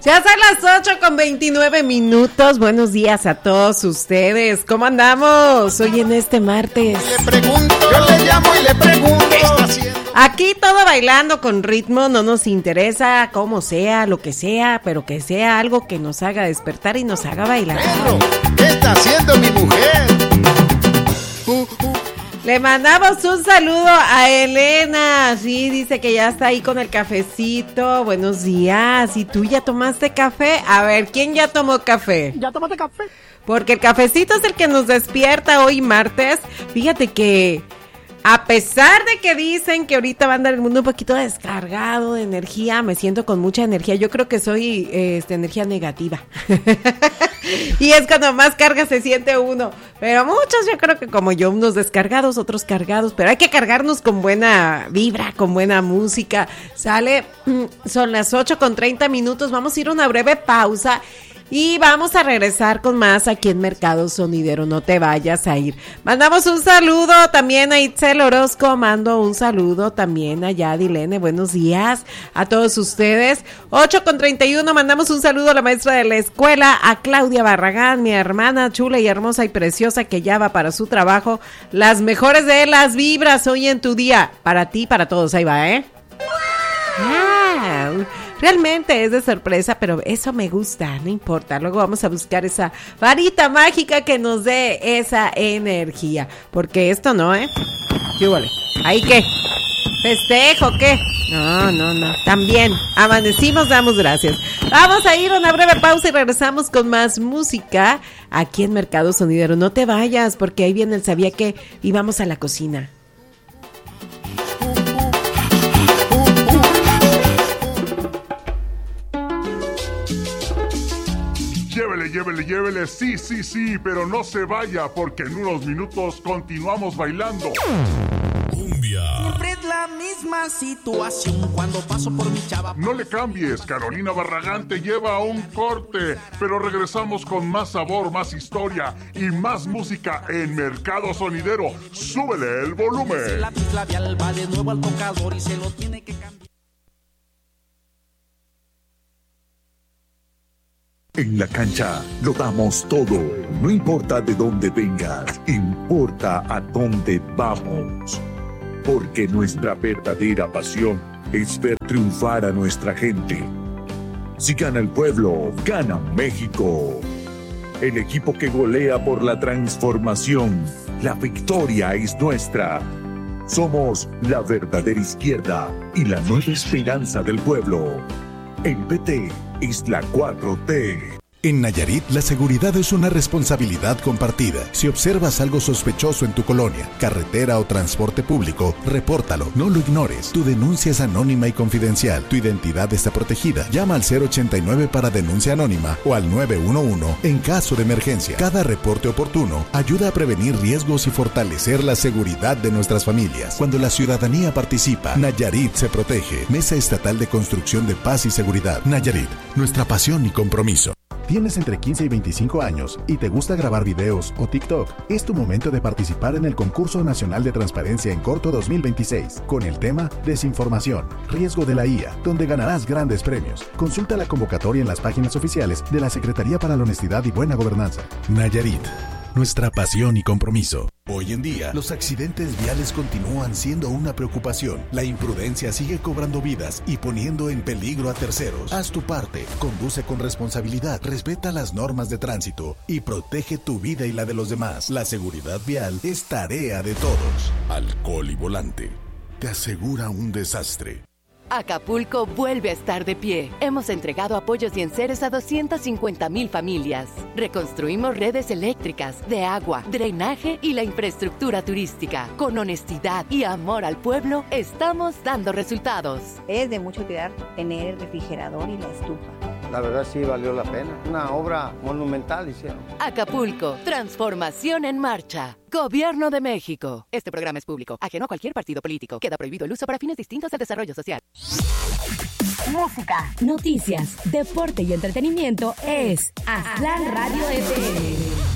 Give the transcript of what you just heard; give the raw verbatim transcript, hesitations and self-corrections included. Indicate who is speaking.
Speaker 1: Ya son las ocho con veintinueve minutos. Buenos días a todos ustedes. ¿Cómo andamos hoy en este martes?
Speaker 2: Le pregunto, yo le llamo y le pregunto, ¿qué está haciendo?
Speaker 1: Aquí todo bailando con ritmo, no nos interesa cómo sea, lo que sea, pero que sea algo que nos haga despertar y nos haga bailar.
Speaker 2: Pedro, ¿qué está haciendo mi mujer? Uh, uh.
Speaker 1: Le mandamos un saludo a Elena, sí, dice que ya está ahí con el cafecito. Buenos días, ¿y tú ya tomaste café? A ver, ¿quién ya tomó café?
Speaker 3: ¿Ya tomaste café?
Speaker 1: Porque el cafecito es el que nos despierta hoy martes. Fíjate que a pesar de que dicen que ahorita va a andar el mundo un poquito descargado de energía, me siento con mucha energía. Yo creo que soy este, energía negativa. Y es cuando más carga se siente uno. Pero muchos yo creo que como yo, unos descargados, otros cargados. Pero hay que cargarnos con buena vibra, con buena música. Sale, son las ocho con treinta minutos. Vamos a ir a una breve pausa. Y vamos a regresar con más aquí en Mercado Sonidero, no te vayas a ir. Mandamos un saludo también a Itzel Orozco, mando un saludo también a Yadilene, buenos días a todos ustedes. ocho con treinta y uno, mandamos un saludo a la maestra de la escuela, a Claudia Barragán, mi hermana chula y hermosa y preciosa que ya va para su trabajo. Las mejores de las vibras hoy en tu día, para ti, para todos, ahí va, ¿eh? Wow. Realmente es de sorpresa, pero eso me gusta, no importa. Luego vamos a buscar esa varita mágica que nos dé esa energía. Porque esto no, ¿eh? ¿Qué vale? ¿Ahí qué? ¿Festejo qué? No, no, no. También amanecimos, damos gracias. Vamos a ir a una breve pausa y regresamos con más música aquí en Mercado Sonidero. No te vayas, porque ahí viene el sabía que y vamos a la cocina.
Speaker 4: Llévele, llévele, llévele, sí, sí, sí, pero no se vaya porque en unos minutos continuamos bailando.
Speaker 5: Cumbia.
Speaker 6: Siempre es la misma situación cuando paso por mi chava.
Speaker 4: No le cambies, Carolina Barragán te lleva a un corte, pero regresamos con más sabor, más historia y más música en Mercado Sonidero. Súbele el volumen.
Speaker 6: El lápiz labial va de nuevo al tocador y se lo tiene que cambiar.
Speaker 5: En la cancha lo damos todo. No importa de dónde vengas, importa a dónde vamos. Porque nuestra verdadera pasión es ver triunfar a nuestra gente. Si gana el pueblo, gana México. El equipo que golea por la transformación. La victoria es nuestra. Somos la verdadera izquierda y la nueva esperanza del pueblo. El P T es la cuatro T.
Speaker 7: En Nayarit, la seguridad es una responsabilidad compartida. Si observas algo sospechoso en tu colonia, carretera o transporte público, repórtalo, no lo ignores. Tu denuncia es anónima y confidencial. Tu identidad está protegida. Llama al cero ochenta y nueve para denuncia anónima o al nueve uno uno en caso de emergencia. Cada reporte oportuno ayuda a prevenir riesgos y fortalecer la seguridad de nuestras familias. Cuando la ciudadanía participa, Nayarit se protege. Mesa Estatal de Construcción de Paz y Seguridad. Nayarit, nuestra pasión y compromiso.
Speaker 8: ¿Tienes entre quince y veinticinco años y te gusta grabar videos o TikTok? Es tu momento de participar en el Concurso Nacional de Transparencia en Corto dos mil veintiséis, con el tema Desinformación, riesgo de la I A, donde ganarás grandes premios. Consulta la convocatoria en las páginas oficiales de la Secretaría para la Honestidad y Buena Gobernanza.
Speaker 7: Nayarit, nuestra pasión y compromiso. Hoy en día, los accidentes viales continúan siendo una preocupación. La imprudencia sigue cobrando vidas y poniendo en peligro a terceros. Haz tu parte, conduce con responsabilidad, respeta las normas de tránsito y protege tu vida y la de los demás. La seguridad vial es tarea de todos. Alcohol y volante te asegura un desastre.
Speaker 9: Acapulco vuelve a estar de pie. Hemos entregado apoyos y enseres a doscientas cincuenta mil familias. Reconstruimos redes eléctricas, de agua, drenaje y la infraestructura turística. Con honestidad y amor al pueblo, estamos dando resultados.
Speaker 10: Es de mucha utilidad tener el refrigerador y la estufa.
Speaker 11: La verdad sí valió la pena. Una obra monumental hicieron.
Speaker 9: Acapulco, transformación en marcha. Gobierno de México. Este programa es público, ajeno a cualquier partido político. Queda prohibido el uso para fines distintos del desarrollo social.
Speaker 12: Música, noticias, deporte y entretenimiento es Aztlán Radio F M.